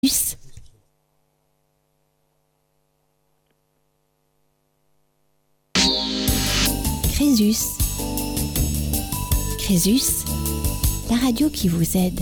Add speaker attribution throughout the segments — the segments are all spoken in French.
Speaker 1: Crésus. Crésus, la radio qui vous aide.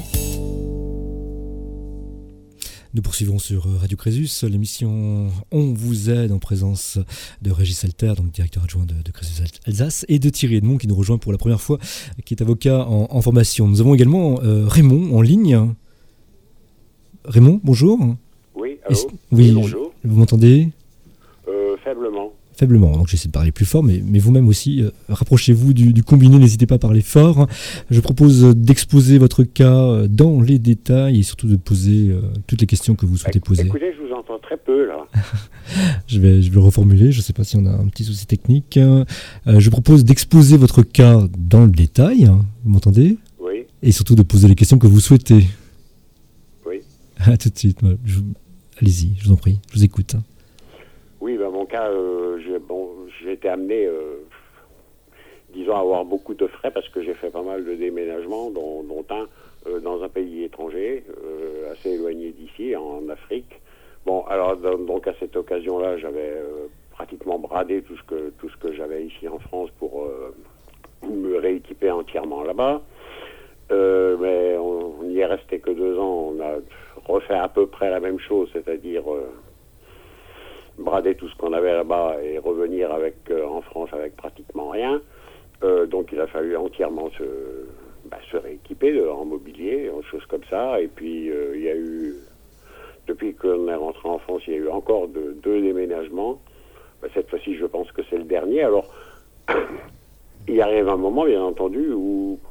Speaker 2: Nous poursuivons sur Radio Crésus, l'émission On vous aide en présence de Régis Alter, donc directeur adjoint de Crésus Alsace, et de Thierry Edmond qui nous rejoint pour la première fois, qui est avocat en formation. Nous avons également Raymond en ligne. Raymond, bonjour.
Speaker 3: Oui, allô.
Speaker 2: Oui,
Speaker 3: bonjour.
Speaker 2: Vous m'entendez ?
Speaker 3: Faiblement.
Speaker 2: Donc j'essaie de parler plus fort, mais vous-même aussi, rapprochez-vous du combiné, n'hésitez pas à parler fort. Je propose d'exposer votre cas dans les détails et surtout de poser toutes les questions que vous souhaitez poser.
Speaker 3: Écoutez, je vous entends très peu là.
Speaker 2: je vais le reformuler, je ne sais pas si on a un petit souci technique. Je propose d'exposer votre cas dans le détail, vous m'entendez ?
Speaker 3: Oui.
Speaker 2: Et surtout de poser les questions que vous souhaitez.
Speaker 3: Oui.
Speaker 2: À tout de suite, allez-y, je vous en prie, je vous écoute.
Speaker 3: Oui, mon cas, j'ai été amené, disons, à avoir beaucoup de frais parce que j'ai fait pas mal de déménagements, dont un dans un pays étranger, assez éloigné d'ici, en Afrique. Bon, alors, donc à cette occasion-là, j'avais pratiquement bradé tout ce que j'avais ici en France pour me rééquiper entièrement là-bas. Mais on n'y est resté que 2 ans. On a refait à peu près la même chose, c'est-à-dire brader tout ce qu'on avait là-bas et revenir en France avec pratiquement rien. Donc il a fallu entièrement se rééquiper en mobilier, en choses comme ça. Et puis il y a eu, depuis qu'on est rentré en France, il y a eu encore 2 déménagements. Cette fois-ci, je pense que c'est le dernier. Alors, il arrive un moment, bien entendu, où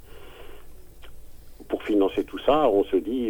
Speaker 3: pour financer tout ça, on se dit,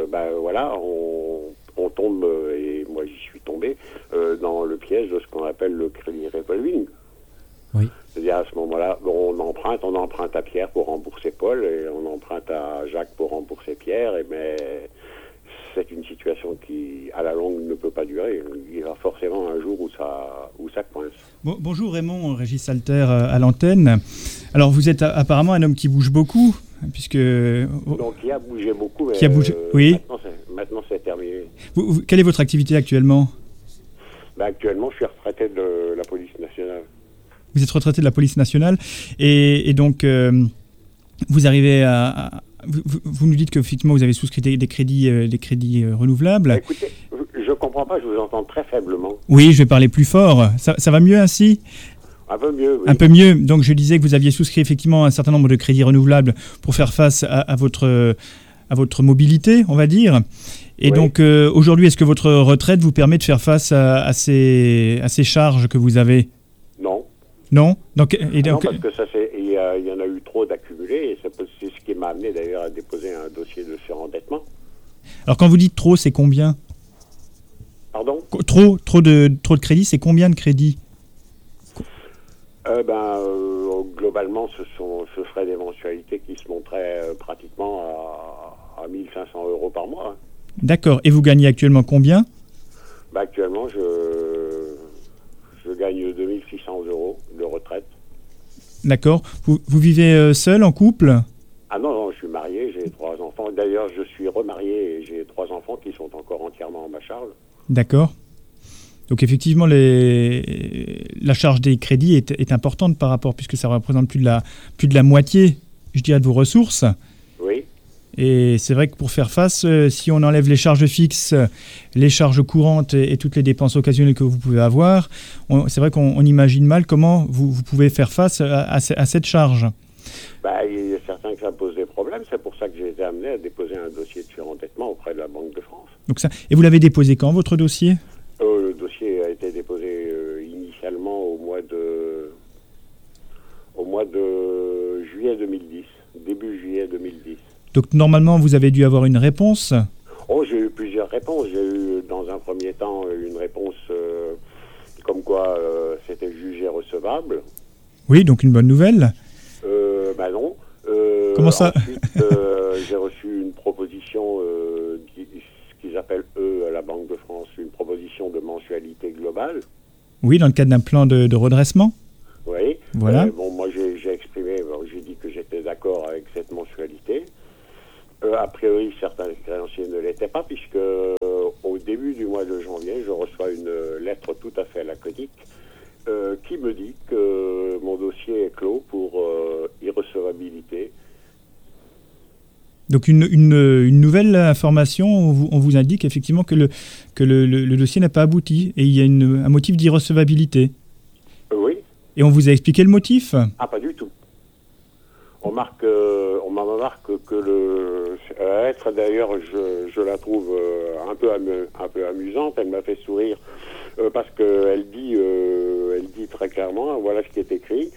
Speaker 3: on tombe, et moi j'y suis tombé, dans le piège de ce qu'on appelle le crédit revolving.
Speaker 2: Oui.
Speaker 3: C'est-à-dire à ce moment-là, on emprunte à Pierre pour rembourser Paul, et on emprunte à Jacques pour rembourser Pierre, mais c'est une situation qui, à la longue, ne peut pas durer. Il y aura forcément un jour où ça coince.
Speaker 4: Bonjour Raymond, Régis Alter à l'antenne. Alors vous êtes apparemment un homme qui bouge beaucoup, puisque...
Speaker 3: Donc il a bougé beaucoup, mais
Speaker 4: oui.
Speaker 3: Maintenant c'est terminé.
Speaker 4: Quelle est votre activité actuellement ?
Speaker 3: Actuellement, je suis retraité de la police nationale.
Speaker 4: Vous êtes retraité de la police nationale, et donc vous arrivez à... Vous nous dites qu'effectivement vous avez souscrit des crédits renouvelables.
Speaker 3: Écoutez, je ne comprends pas, je vous entends très faiblement.
Speaker 4: Oui, je vais parler plus fort. Ça va mieux ainsi ?
Speaker 3: Un peu mieux, oui.
Speaker 4: Un peu mieux. Donc je disais que vous aviez souscrit effectivement un certain nombre de crédits renouvelables pour faire face à votre mobilité, on va dire. Et oui. Donc aujourd'hui, est-ce que votre retraite vous permet de faire face à ces charges que vous avez ?
Speaker 3: Non.
Speaker 4: Non ?
Speaker 3: Non, parce que il y en a eu trop d'accumulés, et c'est ce qui m'a amené d'ailleurs à déposer un dossier de surendettement.
Speaker 4: Alors quand vous dites trop, c'est combien ?
Speaker 3: Pardon ?
Speaker 4: Trop de crédits, c'est combien de crédits ?
Speaker 3: Globalement, ce serait des mensualités qui se montraient pratiquement à 1 500 € par mois.
Speaker 4: D'accord. Et vous gagnez actuellement combien ?
Speaker 3: Actuellement, je gagne 2 600 € de retraite. D'accord.
Speaker 4: Vous vivez seul, en couple ?
Speaker 3: Ah non, je suis marié, j'ai 3 enfants. D'ailleurs, je suis remarié et j'ai 3 enfants qui sont encore entièrement en ma charge.
Speaker 4: D'accord. Donc effectivement, la charge des crédits est importante par rapport, puisque ça représente plus de la moitié, je dirais, de vos ressources.
Speaker 3: Oui.
Speaker 4: Et c'est vrai que pour faire face, si on enlève les charges fixes, les charges courantes et toutes les dépenses occasionnelles que vous pouvez avoir, c'est vrai qu'on imagine mal comment vous pouvez faire face à cette charge.
Speaker 3: Il est certain que ça pose des problèmes. C'est pour ça que j'ai été amené à déposer un dossier de surendettement auprès de la Banque de France.
Speaker 4: Et vous l'avez déposé quand, votre dossier ?
Speaker 3: Le dossier a été déposé initialement au mois de juillet 2010, début juillet 2010.
Speaker 4: Donc normalement, vous avez dû avoir une réponse ?
Speaker 3: J'ai eu plusieurs réponses. J'ai eu dans un premier temps une réponse comme quoi c'était jugé recevable.
Speaker 4: Oui, donc une bonne nouvelle.
Speaker 3: Non.
Speaker 4: Comment ça ?
Speaker 3: Ensuite, j'ai reçu une proposition, ce qu'ils appellent eux à la Banque de France, une proposition de mensualité globale.
Speaker 4: Oui, dans le cadre d'un plan de redressement.
Speaker 3: Oui.
Speaker 4: Voilà.
Speaker 3: Moi j'ai exprimé, j'ai dit que j'étais d'accord avec cette mensualité. A priori, certains créanciers ne l'étaient pas, puisque au début du mois de janvier, je reçois une lettre tout à fait laconique qui me dit que mon dossier est clos pour irrecevabilité.
Speaker 4: Donc une nouvelle information, on vous indique effectivement que le dossier n'a pas abouti et il y a un motif d'irrecevabilité.
Speaker 3: Oui.
Speaker 4: Et on vous a expliqué le motif ?
Speaker 3: Ah, pas du tout. On marque que la lettre, d'ailleurs, je la trouve un peu amusante. Elle m'a fait sourire parce qu'elle dit très clairement, voilà ce qui est écrit.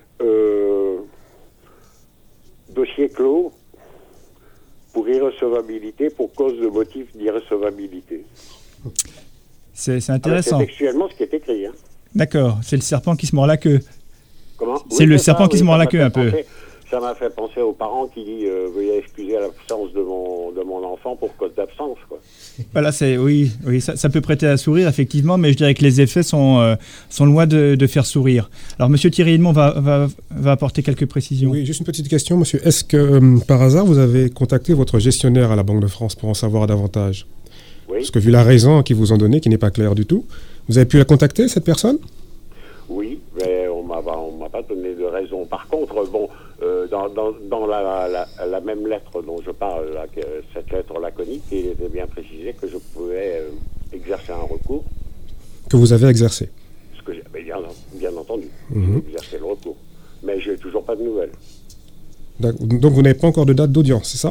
Speaker 3: Dossier clos pour irrecevabilité, pour cause de motif d'irrecevabilité.
Speaker 4: C'est intéressant.
Speaker 3: C'est textuellement ce qui est écrit. Hein.
Speaker 4: D'accord, c'est le serpent qui se mord la queue.
Speaker 3: Comment ?
Speaker 4: C'est le serpent qui se mord la queue un peu.
Speaker 3: Ça m'a fait penser aux parents qui disent veuillez excuser l'absence de mon enfant pour cause d'absence, quoi.
Speaker 4: Voilà, oui, ça peut prêter à sourire effectivement, mais je dirais que les effets sont loin de faire sourire. Alors, Monsieur Thierry Edmond va apporter quelques précisions.
Speaker 5: Oui, juste une petite question, monsieur. Est-ce que par hasard vous avez contacté votre gestionnaire à la Banque de France pour en savoir davantage ?
Speaker 3: Oui.
Speaker 5: Parce que vu la raison qu'ils vous ont donnée, qui n'est pas claire du tout, vous avez pu la contacter, cette personne ?
Speaker 3: Oui, mais on m'a pas donné de raison. Par contre, bon, dans la même lettre dont je parle, cette lettre laconique, il était bien précisé que je pouvais exercer un recours.
Speaker 5: Que vous avez exercé ?
Speaker 3: Ce que j'ai bien entendu, j'ai exercé le recours. Mais je n'ai toujours pas de nouvelles.
Speaker 5: Donc vous n'avez pas encore de date d'audience, c'est ça ?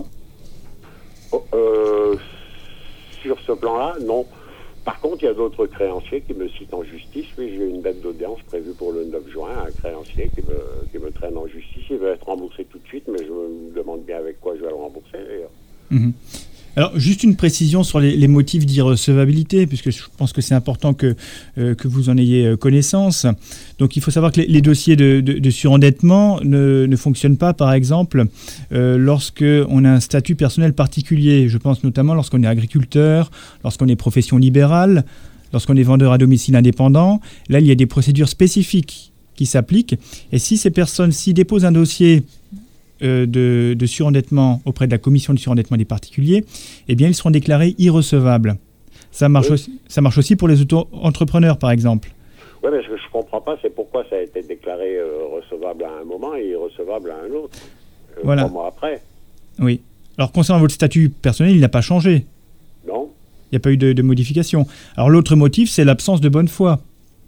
Speaker 3: Sur ce plan-là, non. Par contre, il y a d'autres créanciers qui me citent en justice. Oui, j'ai une date d'audience prévue pour le 9 juin. Un créancier qui me traîne en justice. Il va être remboursé tout de suite, mais je me demande bien avec quoi je vais le rembourser, d'ailleurs.
Speaker 4: Mmh. Alors, juste une précision sur les motifs d'irrecevabilité, puisque je pense que c'est important que vous en ayez connaissance. Donc, il faut savoir que les dossiers de surendettement ne fonctionnent pas, par exemple, lorsqu'on a un statut personnel particulier. Je pense notamment lorsqu'on est agriculteur, lorsqu'on est profession libérale, lorsqu'on est vendeur à domicile indépendant. Là, il y a des procédures spécifiques qui s'appliquent. Et si ces personnes-ci déposent un dossier de surendettement auprès de la commission de surendettement des particuliers, eh bien, ils seront déclarés irrecevables. Ça marche aussi pour les auto-entrepreneurs, par exemple.
Speaker 3: Oui, mais ce que je ne comprends pas, c'est pourquoi ça a été déclaré recevable à un moment et irrecevable à un autre, 3 mois après.
Speaker 4: Oui. Alors, concernant votre statut personnel, il n'a pas changé.
Speaker 3: Non.
Speaker 4: Il n'y a pas eu de modification. Alors, l'autre motif, c'est l'absence de bonne foi.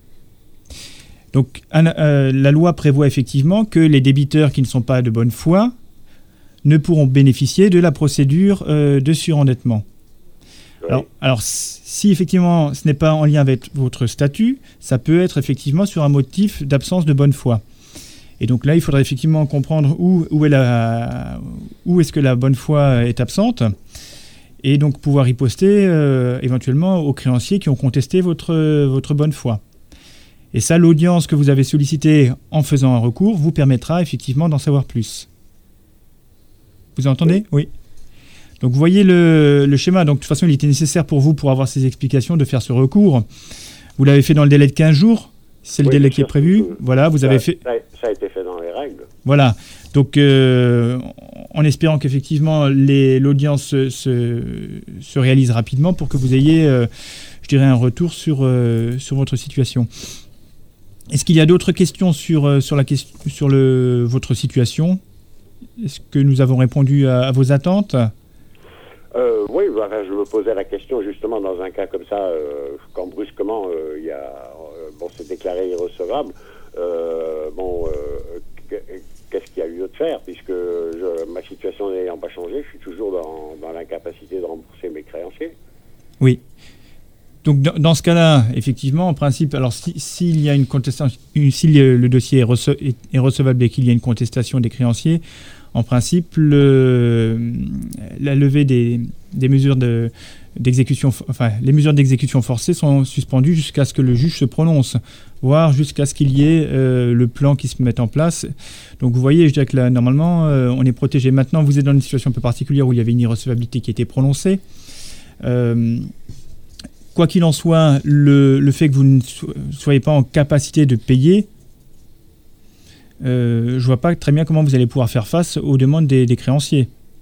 Speaker 4: Donc, la loi prévoit effectivement que les débiteurs qui ne sont pas de bonne foi ne pourront bénéficier de la procédure de surendettement. Oui. Alors, si effectivement ce n'est pas en lien avec votre statut, ça peut être effectivement sur un motif d'absence de bonne foi. Et donc là, il faudrait effectivement comprendre où est-ce que la bonne foi est absente, et donc pouvoir riposter éventuellement aux créanciers qui ont contesté votre bonne foi. Et ça, l'audience que vous avez sollicitée en faisant un recours vous permettra effectivement d'en savoir plus. Vous entendez ? Oui. Donc vous voyez le schéma. Donc de toute façon, il était nécessaire pour vous, pour avoir ces explications, de faire ce recours. Vous l'avez fait dans le délai de 15 jours. C'est le délai qui est prévu. Voilà, vous avez fait...
Speaker 3: Ça a été fait dans les règles.
Speaker 4: Voilà. Donc en espérant qu'effectivement l'audience se réalise rapidement pour que vous ayez, je dirais, un retour sur votre situation. Est-ce qu'il y a d'autres questions sur votre situation ? Est-ce que nous avons répondu à vos attentes ?
Speaker 3: Oui, je me posais la question justement dans un cas comme ça, quand brusquement c'est déclaré irrecevable. Qu'est-ce qu'il y a lieu de faire, puisque ma situation n'ayant pas changé, je suis toujours dans l'incapacité de rembourser mes créanciers. Oui.
Speaker 4: Donc dans ce cas-là, effectivement, en principe, alors s'il y a une contestation, si le dossier est recevable et qu'il y a une contestation des créanciers, en principe, la levée des mesures d'exécution, les mesures d'exécution forcée sont suspendues jusqu'à ce que le juge se prononce, voire jusqu'à ce qu'il y ait le plan qui se mette en place. Donc vous voyez, je dirais que là, normalement, on est protégé. Maintenant, vous êtes dans une situation un peu particulière où il y avait une irrecevabilité qui était prononcée. Quoi qu'il en soit, le fait que vous ne soyez pas en capacité de payer, je ne vois pas très bien comment vous allez pouvoir faire face aux demandes des créanciers.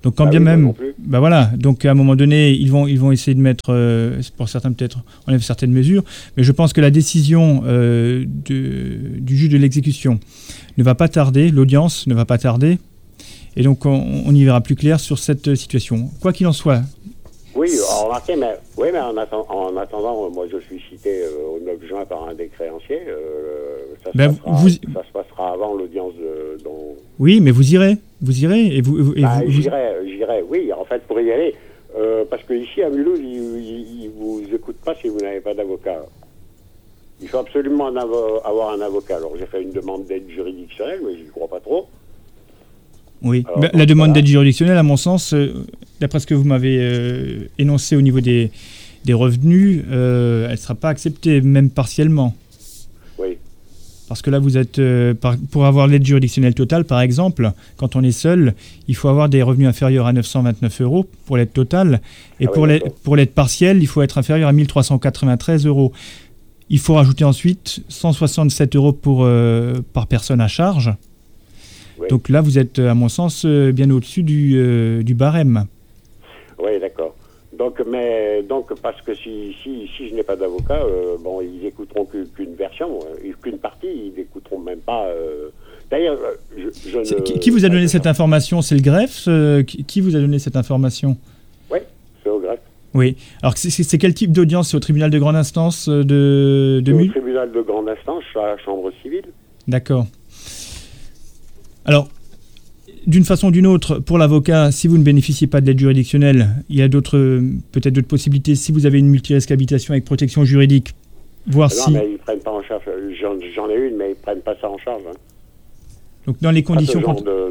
Speaker 4: Donc quand bien même, voilà. Donc à un moment donné, ils vont essayer de mettre, pour certains peut-être, enlève certaines mesures. Mais je pense que la décision du juge de l'exécution ne va pas tarder, l'audience ne va pas tarder, et donc on y verra plus clair sur cette situation. Quoi qu'il en soit.
Speaker 3: Oui, remarquez, mais en attendant, moi je suis cité au 9 juin par un des créanciers. Ça se passera avant l'audience dont...
Speaker 4: Oui, mais vous irez et
Speaker 3: J'irai, oui, en fait, pour y aller. Parce qu'ici, à Mulhouse, ils ne vous écoutent pas si vous n'avez pas d'avocat. Il faut absolument avoir un avocat. Alors, j'ai fait une demande d'aide juridictionnelle, mais je n'y crois pas trop.
Speaker 4: Oui, alors, la demande d'aide juridictionnelle, à mon sens, d'après ce que vous m'avez énoncé au niveau des revenus, elle ne sera pas acceptée, même partiellement.
Speaker 3: Oui.
Speaker 4: Parce que là, vous êtes pour avoir l'aide juridictionnelle totale, par exemple, quand on est seul, il faut avoir des revenus inférieurs à 929 € pour l'aide totale. Et pour l'aide partielle, il faut être inférieur à 1393 €. Il faut rajouter ensuite 167 € par personne à charge. Oui. Donc là, vous êtes, à mon sens, bien au-dessus du barème.
Speaker 3: Oui, d'accord. Donc parce que si je n'ai pas d'avocat, ils écouteront qu'une version, qu'une partie, ils n'écouteront même pas. D'ailleurs,
Speaker 4: qui vous a donné cette information? C'est le greffe qui vous a donné cette information?
Speaker 3: Oui, c'est au greffe.
Speaker 4: Oui. Alors, c'est quel type d'audience? C'est au tribunal de grande instance de
Speaker 3: Mulhouse? Au tribunal de grande instance, à la chambre civile.
Speaker 4: D'accord. Alors, d'une façon ou d'une autre, pour l'avocat, si vous ne bénéficiez pas de l'aide juridictionnelle, il y a peut-être d'autres possibilités. Si vous avez une multirisque habitation avec protection juridique, voir si...
Speaker 3: Non, mais ils ne prennent pas en charge. J'en ai une, mais ils ne prennent pas ça en charge. Hein.
Speaker 4: Donc, dans les conditions...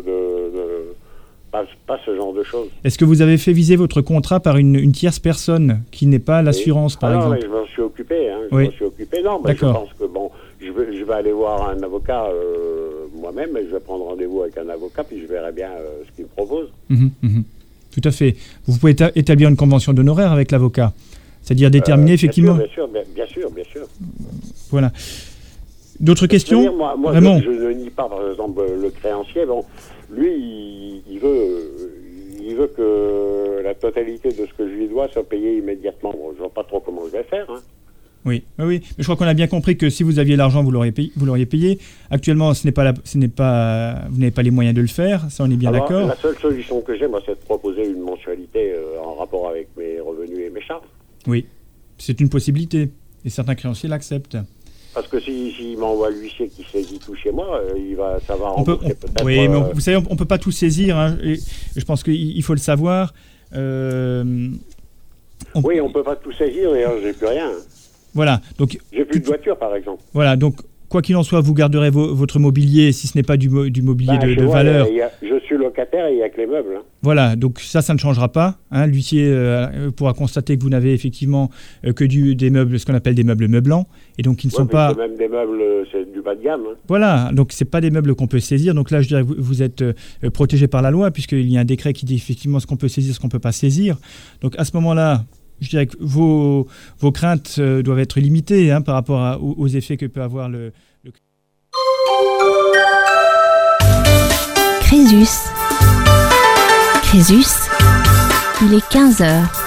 Speaker 3: Pas ce genre de choses.
Speaker 4: Est-ce que vous avez fait viser votre contrat par une tierce personne qui n'est pas l'assurance, par exemple?
Speaker 3: Non, mais je m'en suis occupé. Non, mais je pense que je vais aller voir un avocat moi-même, et je vais prendre rendez-vous avec un avocat, puis je verrai bien ce qu'il me propose.
Speaker 4: Tout à fait. Vous pouvez établir une convention d'honoraires avec l'avocat, c'est-à-dire déterminer effectivement...
Speaker 3: Bien sûr.
Speaker 4: Voilà. D'autres questions?
Speaker 3: Moi je ne nie pas, par exemple, le créancier. Bon, lui, il veut que la totalité de ce que je lui dois soit payée immédiatement. Bon, je ne vois pas trop comment je vais faire. Hein.
Speaker 4: Oui. Mais je crois qu'on a bien compris que si vous aviez l'argent, vous l'auriez payé. Actuellement, vous n'avez pas les moyens de le faire. Ça, on est bien d'accord.
Speaker 3: La seule solution que j'ai, moi, c'est de proposer une mensualité en rapport avec mes revenus et mes charges.
Speaker 4: Oui, c'est une possibilité. Et certains créanciers l'acceptent.
Speaker 3: Parce que s'il m'envoie l'huissier qui saisit tout chez moi, ça va rembourser peut-être...
Speaker 4: Oui, mais vous savez, on ne peut pas tout saisir. Hein, et je pense qu'il faut le savoir.
Speaker 3: On ne peut pas tout saisir, et j'ai plus rien.
Speaker 4: Voilà. Donc,
Speaker 3: j'ai plus de voiture, par exemple.
Speaker 4: Voilà, donc... Quoi qu'il en soit, vous garderez votre mobilier, si ce n'est pas du mobilier de valeur.
Speaker 3: Je suis locataire et il n'y a que les meubles. Hein.
Speaker 4: Voilà, donc ça ne changera pas. Hein. L'huissier pourra constater que vous n'avez effectivement que des meubles, ce qu'on appelle des meubles meublants. Et donc, ils ne sont pas...
Speaker 3: Même des meubles, c'est du bas de gamme. Hein.
Speaker 4: Voilà, donc ce n'est pas des meubles qu'on peut saisir. Donc là, je dirais que vous êtes protégé par la loi, puisqu'il y a un décret qui dit effectivement ce qu'on peut saisir, ce qu'on ne peut pas saisir. Donc à ce moment-là, je dirais que vos craintes doivent être limitées par rapport aux effets que peut avoir le...
Speaker 1: Crésus, il est 15h.